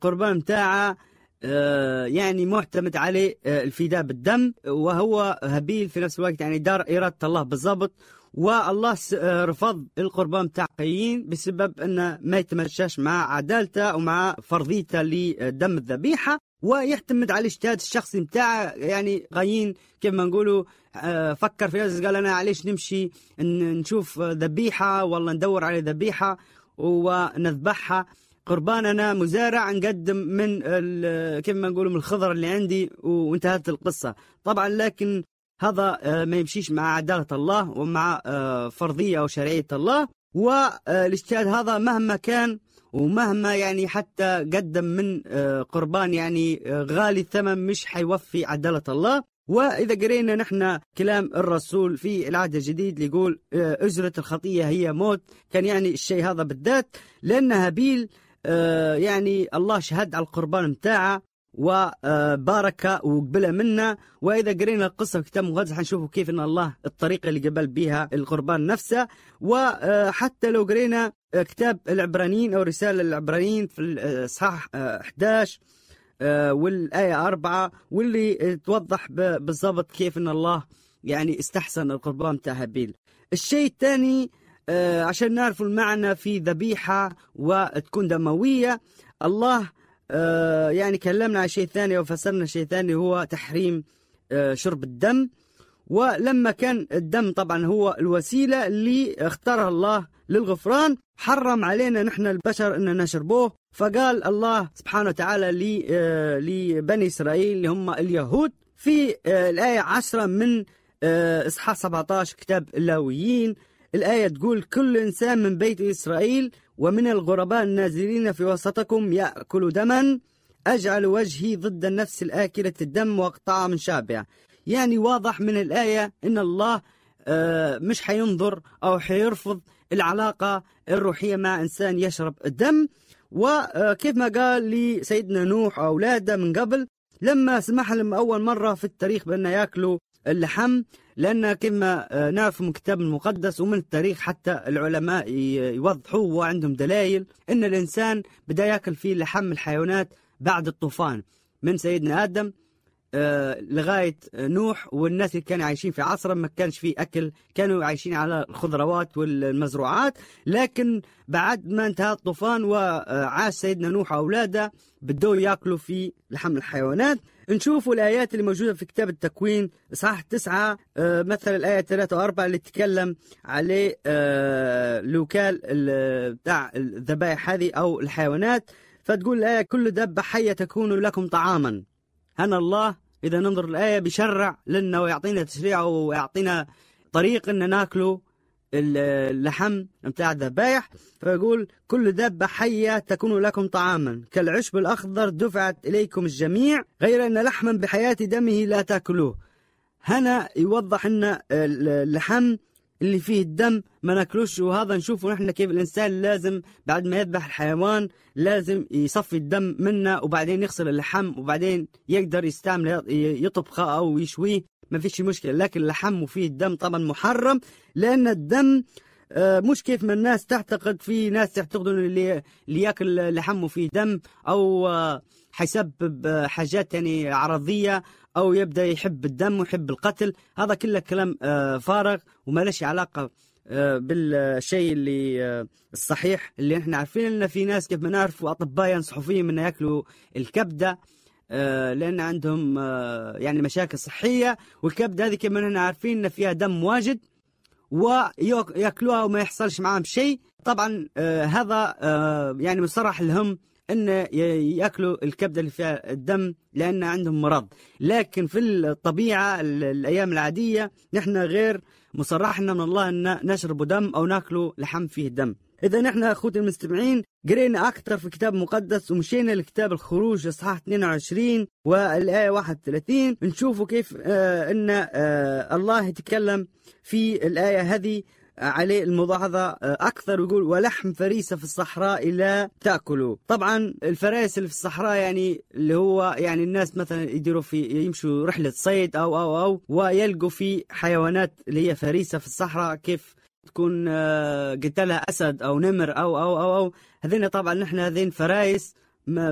القربان متاعه يعني معتمد عليه الفداء بالدم، وهو هابيل في نفس الوقت يعني دار إرادة الله بالضبط. والله رفض القربان متاع قايين بسبب أنه ما يتمشاش مع عدالته ومع فرضيته لدم الذبيحة، ويعتمد على الاجتهاد الشخصي متاعه. يعني قايين كيف ما نقولوا فكر في نفسه، قال أنا عليش نمشي نشوف ذبيحة والله ندور على ذبيحة ونذبحها، قربان أنا مزارع نقدم من كيف ما نقولوا من الخضر اللي عندي، وانتهت القصة. طبعا لكن هذا ما يمشيش مع عدالة الله ومع فرضية أو شرعية الله. والاجتهاد هذا مهما كان ومهما يعني حتى قدم من قربان يعني غالي الثمن مش حيوفي عدالة الله. وإذا قرينا نحن كلام الرسول في العهد الجديد اللي يقول أجرة الخطية هي موت، كان يعني الشيء هذا بالذات لأن هابيل يعني الله شهد على القربان متاعه وبارك وقبله منا. وإذا قرينا القصة في كتاب مقدس حنشوفوا كيف أن الله الطريقة اللي قبل بها القربان نفسه. وحتى لو قرينا كتاب العبرانيين أو رسالة العبرانيين في الإصحاح 11 والآية 4 واللي توضح بالضبط كيف أن الله يعني استحسن القربان متاع هابيل. الشيء الثاني عشان نعرف المعنى في ذبيحة وتكون دموية، الله يعني كلمنا عن شيء ثاني وفسرنا شيء ثاني هو تحريم شرب الدم. ولما كان الدم طبعا هو الوسيلة اللي اختارها الله للغفران، حرم علينا نحن البشر أن نشربوه. فقال الله سبحانه وتعالى لبني إسرائيل اللي هم اليهود في الآية 10 من إصحاح 17 كتاب اللاويين، الآية تقول كل إنسان من بيت إسرائيل ومن الغرباء النازلين في وسطكم يأكل دما أجعل وجهي ضد النفس الآكلة الدم وأقطعها من شعبها. يعني واضح من الآية إن الله مش حينظر أو حيرفض العلاقة الروحية مع إنسان يشرب الدم. وكيف ما قال لسيدنا نوح أولاده من قبل لما سمح لهم أول مرة في التاريخ بأن يأكلوا اللحم، لأن كما نعرف من الكتاب المقدس ومن التاريخ حتى العلماء يوضحوا وعندهم دلائل أن الإنسان بدأ يأكل فيه لحم الحيوانات بعد الطوفان من سيدنا آدم لغاية نوح. والناس اللي كانوا عايشين في عصره ما كانش فيه أكل، كانوا عايشين على الخضروات والمزروعات. لكن بعد ما انتهى الطوفان وعاش سيدنا نوح وأولاده بدوا يأكلوا في لحم الحيوانات. نشوفوا الآيات اللي موجودة في كتاب التكوين إصحاح 9 مثل الآية 3 و4 اللي تتكلم عليه الوكال بتاع الذبائح هذه أو الحيوانات. فتقول الآية كل دابة حية تكون لكم طعاما. هنا الله إذا ننظر الآية بيشرع لنا ويعطينا تشريع ويعطينا طريق أن ناكله اللحم متاع الذبائح. فيقول كل دابة حية تكون لكم طعاما كالعشب الأخضر دفعت إليكم الجميع غير أن لحما بحياة دمه لا تأكلوه. هنا يوضح أن اللحم اللي فيه الدم ما ناكلوش. وهذا نشوفه نحن كيف الإنسان لازم بعد ما يذبح الحيوان لازم يصفي الدم منه وبعدين يغسل اللحم وبعدين يقدر يستعمل يطبخه أو يشويه، ما فيش مشكلة. لكن اللحم وفيه الدم طبعا محرم، لأن الدم مش كيف ما الناس تعتقد. في ناس تعتقدون اللي يأكل لحم وفيه دم أو حيسبب حاجات يعني عرضية أو يبدأ يحب الدم ويحب القتل. هذا كله كلام فارغ وما لش علاقة بالشيء اللي الصحيح اللي احنا عارفين. ان في ناس كيف ما نعرف أطباء ينصحوا فيهم ان يأكلوا الكبدة لأن عندهم يعني مشاكل صحية، والكبدة هذه كما نحن عارفين ان فيها دم واجد ويأكلوها وما يحصلش معهم شيء. طبعا هذا يعني مصرح لهم أن يأكلوا الكبدة اللي فيها الدم لأن عندهم مرض. لكن في الطبيعة الأيام العادية نحن غير مصرحنا من الله أن نشرب دم أو نأكلوا لحم فيه دم. إذا نحن أخوتي المستمعين قرينا أكثر في كتاب مقدس ومشينا لكتاب الخروج إصحاح 22 والآية 31 نشوفوا كيف أن الله يتكلم في الآية هذه عليه الملاحظة أكثر، ويقول ولحم فريسة في الصحراء لا تأكلوا. طبعا الفرائس اللي في الصحراء يعني اللي هو يعني الناس مثلا يديروا في يمشوا رحلة صيد أو ويلقوا في حيوانات اللي هي فريسة في الصحراء كيف تكون قتلها أسد أو نمر أو هذين طبعا نحن هذين فرايس